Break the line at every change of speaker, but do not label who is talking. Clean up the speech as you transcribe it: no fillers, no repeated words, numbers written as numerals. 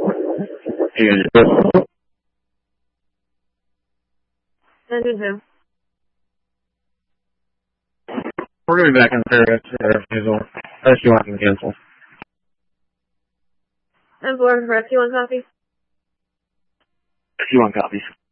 You guys good?
And who?
We're going to be back in Paris, Hazel. Unless you want to cancel.
And for rest, you want coffee?
If you want copies.